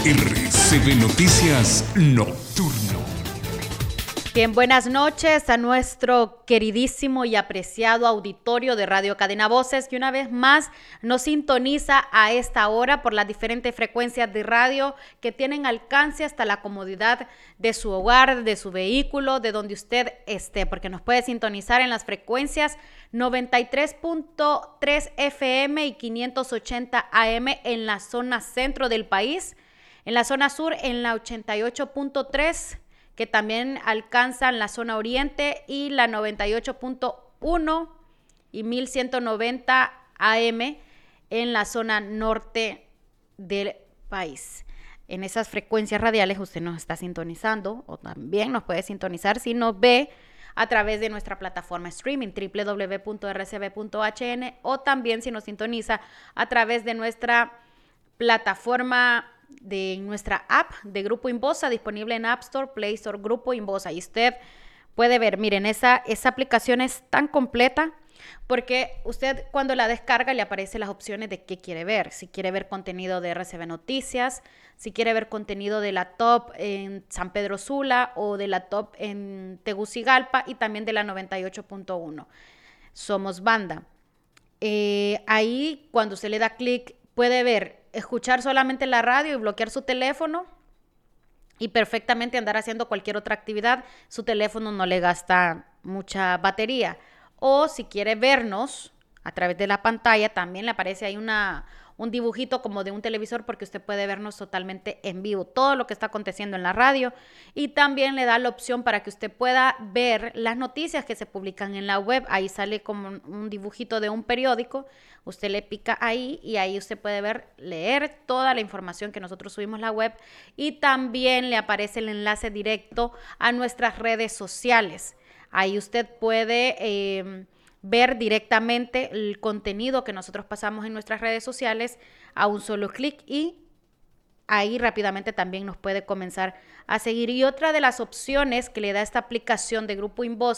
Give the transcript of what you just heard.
RCB Noticias Nocturno. Bien, buenas noches a nuestro queridísimo y apreciado auditorio de Radio Cadena Voces, que una vez más nos sintoniza a esta hora por las diferentes frecuencias de radio que tienen alcance hasta la comodidad de su hogar, de su vehículo, de donde usted esté, porque nos puede sintonizar en las frecuencias 93.3 FM y 580 AM en la zona centro del país, en la zona sur en la 88.3, que también alcanzan la zona oriente, y la 98.1 y 1190 AM en la zona norte del país. En esas frecuencias radiales usted nos está sintonizando, o también nos puede sintonizar si nos ve a través de nuestra plataforma streaming www.rcb.hn, o también si nos sintoniza a través de nuestra plataforma, de nuestra app de Grupo Inbosa, disponible en App Store, Play Store, Grupo Inbosa. Y usted puede ver, miren, esa aplicación es tan completa porque usted cuando la descarga le aparecen las opciones de qué quiere ver. Si quiere ver contenido de RCB Noticias, si quiere ver contenido de la top en San Pedro Sula o de la top en Tegucigalpa, y también de la 98.1. Somos Banda. Ahí cuando usted le da clic puede escuchar solamente la radio y bloquear su teléfono y perfectamente andar haciendo cualquier otra actividad. Su teléfono no le gasta mucha batería. O si quiere vernos a través de la pantalla, también le aparece ahí un dibujito como de un televisor, porque usted puede vernos totalmente en vivo, todo lo que está aconteciendo en la radio, y también le da la opción para que usted pueda ver las noticias que se publican en la web. Ahí sale como un dibujito de un periódico, usted le pica ahí y ahí usted puede leer toda la información que nosotros subimos a la web, y también le aparece el enlace directo a nuestras redes sociales. Ahí usted puede ver directamente el contenido que nosotros pasamos en nuestras redes sociales a un solo clic, y ahí rápidamente también nos puede comenzar a seguir. Y otra de las opciones que le da esta aplicación de Grupo Inbosa